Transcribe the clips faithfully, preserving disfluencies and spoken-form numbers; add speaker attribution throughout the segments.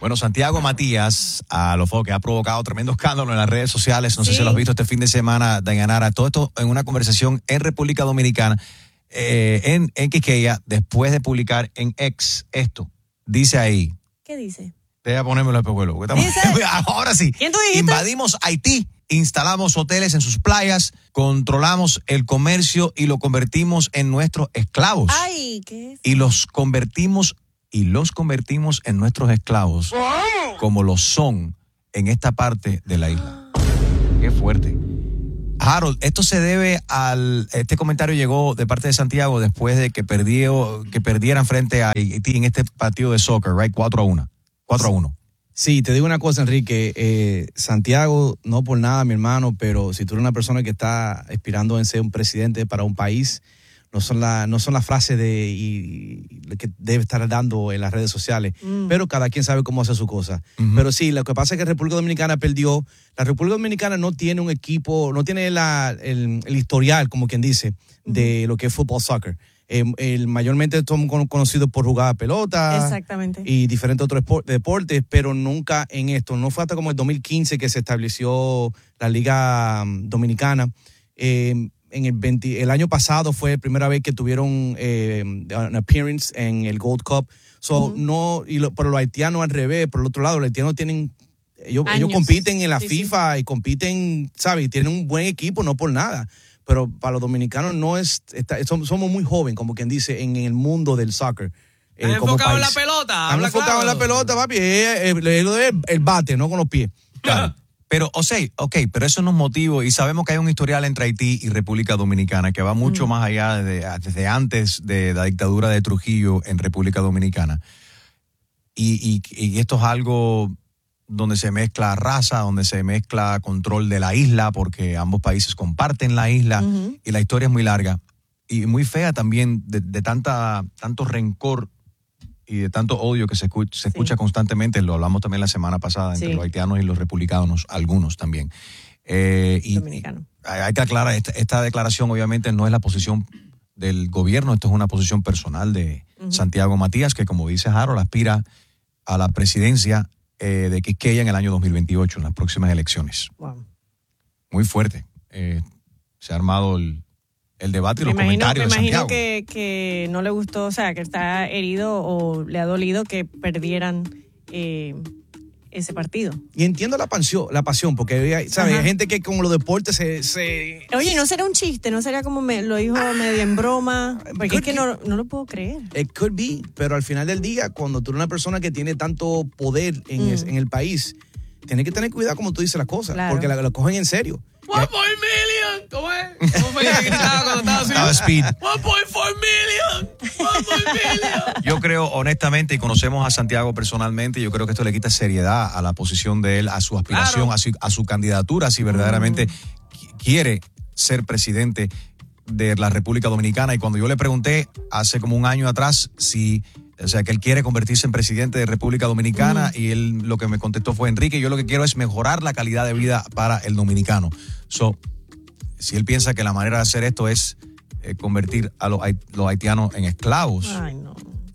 Speaker 1: Bueno, Santiago Matías, a lo que ha provocado tremendo escándalo en las redes sociales, no sí. sé si lo has visto este fin de semana, Dayanara, todo esto en una conversación en República Dominicana, eh, en, en Quisqueya, después de publicar en X esto. Dice ahí.
Speaker 2: ¿Qué dice?
Speaker 1: Te voy a ponérmelo al pejuelo. Ahora sí.
Speaker 2: ¿Quién tú dijiste?
Speaker 1: Invadimos Haití, instalamos hoteles en sus playas, controlamos el comercio y lo convertimos en nuestros esclavos.
Speaker 2: Ay, ¿qué es?
Speaker 1: Y los convertimos y los convertimos en nuestros esclavos, oh. como lo son en esta parte de la isla. Qué fuerte. Harold, esto se debe al... Este comentario llegó de parte de Santiago después de que, perdió, que perdieran frente a Haití en este partido de soccer, right? cuatro a uno. cuatro a uno.
Speaker 3: Sí, te digo una cosa, Enrique. Eh, Santiago, no por nada, mi hermano, pero si tú eres una persona que está aspirando en ser un presidente para un país, no son las no son las frases de y, y, que debe estar dando en las redes sociales, mm. pero cada quien sabe cómo hacer su cosa. Uh-huh. Pero sí, lo que pasa es que República Dominicana perdió. La República Dominicana no tiene un equipo, no tiene la, el, el historial, como quien dice, uh-huh. de lo que es fútbol, soccer. Eh, el, mayormente somos conocidos por jugar a pelota.
Speaker 2: Exactamente.
Speaker 3: Y diferentes otros esport, deportes, pero nunca en esto. No fue hasta como el dos mil quince que se estableció la Liga Dominicana. Eh, En el, veinte, el año pasado fue la primera vez que tuvieron eh, un appearance en el Gold Cup. So, uh-huh. no, y lo, pero los haitianos al revés, por el otro lado, los haitianos tienen, ellos, ellos compiten en la sí, FIFA sí. y compiten, ¿sabes? Y tienen un buen equipo, no por nada. Pero para los dominicanos no es, está, somos, somos muy jóvenes, como quien dice, en el mundo del soccer.
Speaker 4: ¿Han eh, enfocado en la pelota?
Speaker 3: Han enfocado claro. en la pelota, papi. Es el, el, el, el bate, no con los pies.
Speaker 1: Claro. Pero, o sea, ok, pero eso no es motivo, y sabemos que hay un historial entre Haití y República Dominicana que va mucho mm. más allá de, desde antes de la dictadura de Trujillo en República Dominicana. Y, y, y esto es algo donde se mezcla raza, donde se mezcla control de la isla, porque ambos países comparten la isla, uh-huh. y la historia es muy larga y muy fea también, de, de tanta tanto rencor y de tanto odio que se escucha, se escucha sí. constantemente. Lo hablamos también la semana pasada entre sí. los haitianos y los republicanos, algunos también. Eh, y,
Speaker 2: Dominicano.
Speaker 1: Y hay que aclarar, esta, esta declaración obviamente no es la posición del gobierno, esto es una posición personal de uh-huh. Santiago Matías, que como dice Harold, aspira a la presidencia eh, de Quisqueya en el año dos mil veintiocho, en las próximas elecciones.
Speaker 2: Wow.
Speaker 1: Muy fuerte. Eh, se ha armado el... el debate y
Speaker 2: me
Speaker 1: los
Speaker 2: imagino,
Speaker 1: comentarios
Speaker 2: me
Speaker 1: de Santiago.
Speaker 2: Me imagino que, que no le gustó, o sea, que está herido o le ha dolido que perdieran eh, ese partido.
Speaker 3: Y entiendo la pasión, la pasión porque, ¿sabes? Hay gente que con los deportes se... se...
Speaker 2: Oye, ¿no será un chiste? ¿No será como me, lo dijo ah, medio en broma? Porque es que no, no lo puedo creer.
Speaker 3: It could be, pero al final del día, cuando tú eres una persona que tiene tanto poder en, mm. es, en el país, tienes que tener cuidado como tú dices las cosas, claro. porque la, lo cogen en serio.
Speaker 4: one point million, ¿cómo es? ¿Cómo fue que gritaba cuando estaba así?
Speaker 1: Estaba speed.
Speaker 4: one point four million, one point million.
Speaker 1: Yo creo, honestamente, y conocemos a Santiago personalmente, yo creo que esto le quita seriedad a la posición de él, a su aspiración, claro. a, su, a su candidatura, si verdaderamente mm. quiere ser presidente de la República Dominicana. Y cuando yo le pregunté hace como un año atrás si... O sea, que él quiere convertirse en presidente de República Dominicana, mm. y él lo que me contestó fue: Enrique, yo lo que quiero es mejorar la calidad de vida para el dominicano. So, si él piensa que la manera de hacer esto es eh, convertir a los, los haitianos en esclavos,
Speaker 2: Ay, no.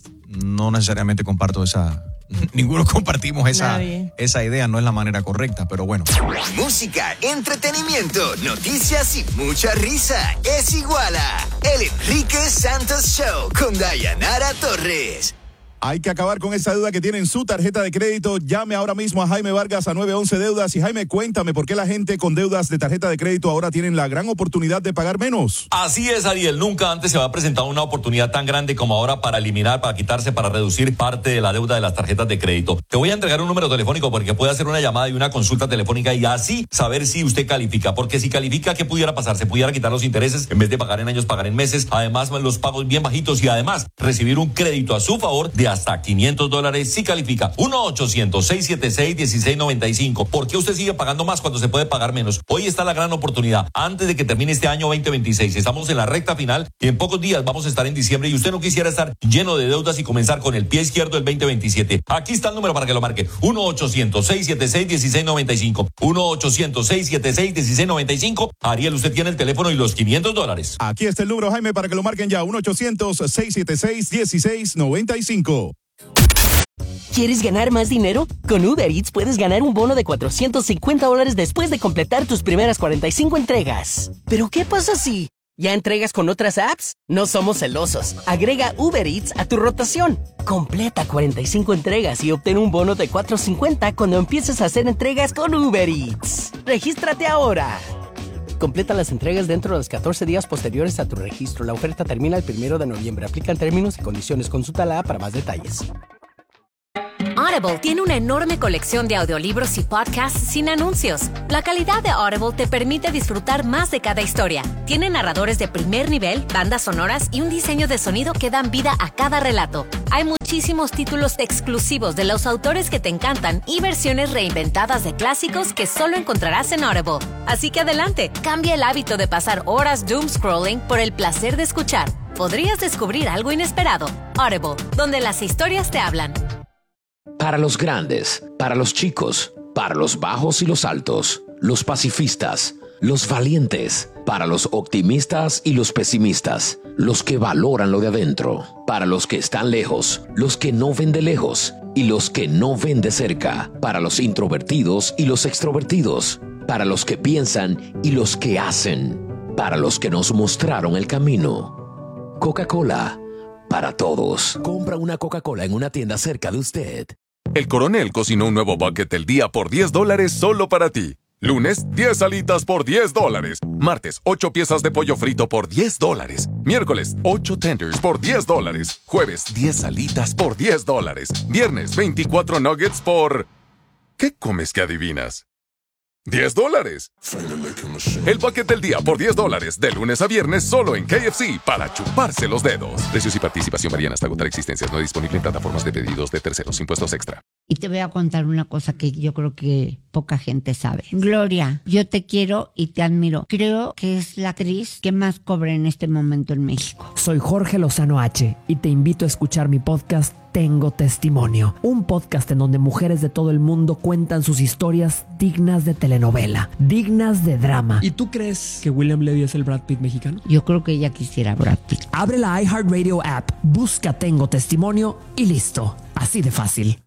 Speaker 1: no necesariamente comparto esa... Ninguno compartimos esa, esa idea, no es la manera correcta, pero bueno.
Speaker 5: Música, entretenimiento, noticias y mucha risa. Es igual a El Enrique Santos Show con Dayanara Torres.
Speaker 6: Hay que acabar con esa deuda que tiene en su tarjeta de crédito. Llame ahora mismo a Jaime Vargas a nueve once Deudas. Y Jaime, cuéntame por qué la gente con deudas de tarjeta de crédito ahora tienen la gran oportunidad de pagar menos.
Speaker 7: Así es, Ariel. Nunca antes se había presentado una oportunidad tan grande como ahora para eliminar, para quitarse, para reducir parte de la deuda de las tarjetas de crédito. Te voy a entregar un número telefónico porque puede hacer una llamada y una consulta telefónica y así saber si usted califica. Porque si califica, ¿qué pudiera pasar? Se pudiera quitar los intereses en vez de pagar en años, pagar en meses. Además, los pagos bien bajitos y además recibir un crédito a su favor de hasta quinientos dólares si califica. uno ochocientos, seiscientos setenta y seis, dieciséis noventa y cinco. ¿Por qué usted sigue pagando más cuando se puede pagar menos? Hoy está la gran oportunidad. Antes de que termine este año veinte veintiséis, estamos en la recta final y en pocos días vamos a estar en diciembre y usted no quisiera estar lleno de deudas y comenzar con el pie izquierdo el veinte veintisiete. Aquí está el número para que lo marque. uno ochocientos, seiscientos setenta y seis, dieciséis noventa y cinco. uno ochocientos, seiscientos setenta y seis, dieciséis noventa y cinco. Ariel, usted tiene el teléfono y los quinientos dólares.
Speaker 6: Aquí está el número, Jaime, para que lo marquen ya. uno ochocientos, seiscientos setenta y seis, dieciséis noventa y cinco.
Speaker 8: ¿Quieres ganar más dinero? Con Uber Eats puedes ganar un bono de cuatrocientos cincuenta dólares después de completar tus primeras cuarenta y cinco entregas. ¿Pero qué pasa si ya entregas con otras apps? No somos celosos. Agrega Uber Eats a tu rotación. Completa cuarenta y cinco entregas y obtén un bono de cuatrocientos cincuenta cuando empieces a hacer entregas con Uber Eats. ¡Regístrate ahora! Completa las entregas dentro de los catorce días posteriores a tu registro. La oferta termina el primero de noviembre. Aplican términos y condiciones. Consulta la app para más detalles.
Speaker 9: Audible tiene una enorme colección de audiolibros y podcasts sin anuncios. La calidad de Audible te permite disfrutar más de cada historia. Tiene narradores de primer nivel, bandas sonoras y un diseño de sonido que dan vida a cada relato. Hay muchísimos títulos exclusivos de los autores que te encantan y versiones reinventadas de clásicos que solo encontrarás en Audible. Así que adelante, cambia el hábito de pasar horas doom scrolling por el placer de escuchar. Podrías descubrir algo inesperado. Audible, donde las historias te hablan.
Speaker 10: Para los grandes, para los chicos, para los bajos y los altos, los pacifistas, los valientes, para los optimistas y los pesimistas, los que valoran lo de adentro, para los que están lejos, los que no ven de lejos y los que no ven de cerca, para los introvertidos y los extrovertidos, para los que piensan y los que hacen, para los que nos mostraron el camino. Coca-Cola, para todos. Compra una Coca-Cola en una tienda cerca de usted.
Speaker 11: El Coronel cocinó un nuevo bucket del día por diez dólares solo para ti. Lunes, diez alitas por diez dólares. Martes, ocho piezas de pollo frito por diez dólares. Miércoles, ocho tenders por diez dólares. Jueves, diez alitas por diez dólares. Viernes, veinticuatro nuggets por... ¿Qué comes que adivinas? diez dólares. El bucket del día por diez dólares, de lunes a viernes, solo en K F C, para chuparse los dedos. Precios y participación varían hasta agotar existencias. No disponible en plataformas de pedidos de terceros. Impuestos extra.
Speaker 12: Y te voy a contar una cosa que yo creo que poca gente sabe. Gloria, yo te quiero y te admiro. Creo que es la actriz que más cobra en este momento en México.
Speaker 13: Soy Jorge Lozano H y te invito a escuchar mi podcast Tengo Testimonio, un podcast en donde mujeres de todo el mundo cuentan sus historias dignas de telenovela, dignas de drama.
Speaker 14: ¿Y tú crees que William Levy es el Brad Pitt mexicano?
Speaker 12: Yo creo que ella quisiera Brad Pitt.
Speaker 13: Abre la iHeartRadio app, busca Tengo Testimonio y listo. Así de fácil.